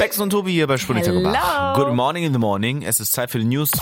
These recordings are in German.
Bex und Tobi hier bei Sputnik Tagebach. Good morning in the morning. Es ist Zeit für die News.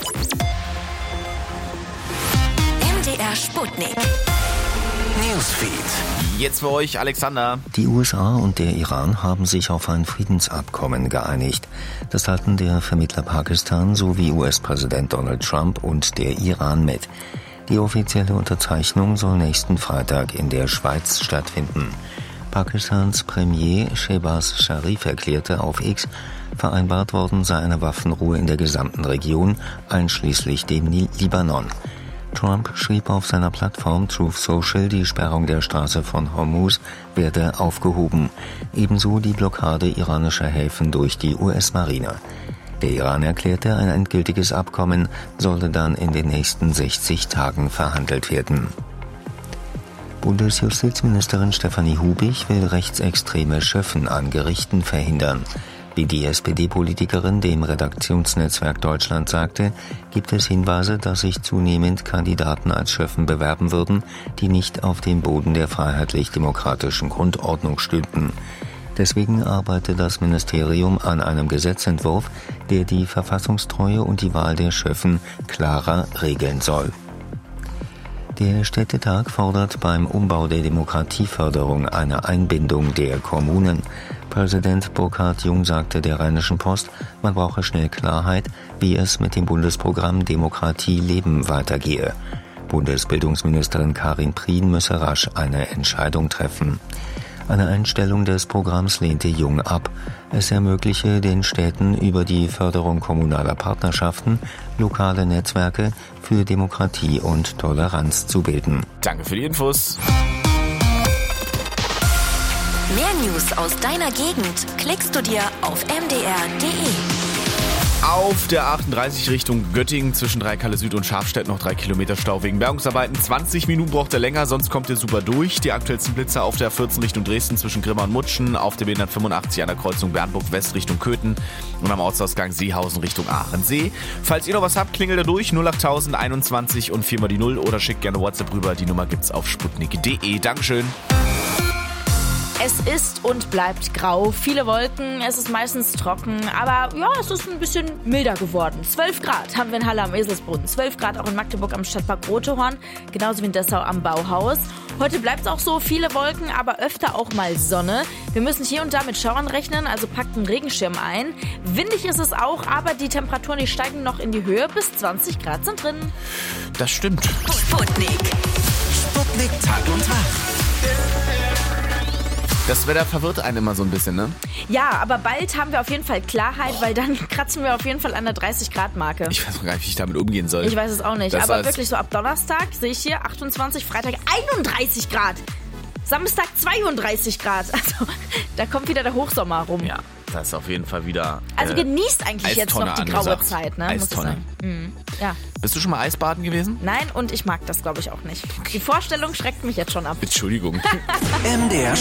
MDR Sputnik. Newsfeed. Jetzt für euch Alexander. Die USA und der Iran haben sich auf ein Friedensabkommen geeinigt. Das halten der Vermittler Pakistan sowie US-Präsident Donald Trump und der Iran mit. Die offizielle Unterzeichnung soll nächsten Freitag in der Schweiz stattfinden. Pakistans Premier Shehbaz Sharif erklärte auf X, vereinbart worden sei eine Waffenruhe in der gesamten Region, einschließlich dem Libanon. Trump schrieb auf seiner Plattform Truth Social, die Sperrung der Straße von Hormuz werde aufgehoben, ebenso die Blockade iranischer Häfen durch die US-Marine. Der Iran erklärte, ein endgültiges Abkommen solle dann in den nächsten 60 Tagen verhandelt werden. Bundesjustizministerin Stefanie Hubig will rechtsextreme Schöffen an Gerichten verhindern. Wie die SPD-Politikerin dem Redaktionsnetzwerk Deutschland sagte, gibt es Hinweise, dass sich zunehmend Kandidaten als Schöffen bewerben würden, die nicht auf dem Boden der freiheitlich-demokratischen Grundordnung stünden. Deswegen arbeite das Ministerium an einem Gesetzentwurf, der die Verfassungstreue und die Wahl der Schöffen klarer regeln soll. Der Städtetag fordert beim Umbau der Demokratieförderung eine Einbindung der Kommunen. Präsident Burkhard Jung sagte der Rheinischen Post, man brauche schnell Klarheit, wie es mit dem Bundesprogramm Demokratie leben weitergehe. Bundesbildungsministerin Karin Prien müsse rasch eine Entscheidung treffen. Eine Einstellung des Programms lehnte Jung ab. Es ermögliche den Städten über die Förderung kommunaler Partnerschaften lokale Netzwerke für Demokratie und Toleranz zu bilden. Danke für die Infos. Mehr News aus deiner Gegend klickst du dir auf mdr.de. Auf der 38 Richtung Göttingen zwischen Dreicalle Süd und Schafstedt noch 3 Kilometer Stau wegen Bergungsarbeiten. 20 Minuten braucht er länger, sonst kommt ihr super durch. Die aktuellsten Blitzer auf der 14 Richtung Dresden zwischen Grimma und Mutschen, auf der B185 an der Kreuzung Bernburg West Richtung Köthen und am Ortsausgang Seehausen Richtung Aachensee. Falls ihr noch was habt, klingelt da durch 08000 21 und 4 mal die 0 oder schickt gerne WhatsApp rüber. Die Nummer gibt's auf sputnik.de. Dankeschön. Es ist und bleibt grau, viele Wolken, es ist meistens trocken, aber ja, es ist ein bisschen milder geworden. 12 Grad haben wir in Halle am Eselsbrunn, 12 Grad auch in Magdeburg am Stadtpark Rotehorn, genauso wie in Dessau am Bauhaus. Heute bleibt es auch so, viele Wolken, aber öfter auch mal Sonne. Wir müssen hier und da mit Schauern rechnen, also packt einen Regenschirm ein. Windig ist es auch, aber die Temperaturen, die steigen noch in die Höhe, bis 20 Grad sind drin. Das stimmt. Sputnik. Sputnik Tag und Tag. Das Wetter verwirrt einen immer so ein bisschen, ne? Ja, aber bald haben wir auf jeden Fall Klarheit, weil dann kratzen wir auf jeden Fall an der 30-Grad-Marke. Ich weiß noch gar nicht, wie ich damit umgehen soll. Ich weiß es auch nicht, Das aber heißt, wirklich so ab Donnerstag sehe ich hier 28, Freitag 31 Grad, Samstag 32 Grad. Also da kommt wieder der Hochsommer rum. ja, das ist auf jeden Fall wieder Also genießt eigentlich jetzt noch die graue angesagt. Zeit, ne? Muss ich Eistonne. sagen. Ja. Bist du schon mal Eisbaden gewesen? Nein, und ich mag das, glaube ich, auch nicht. Die Vorstellung schreckt mich jetzt schon ab. Entschuldigung. MDR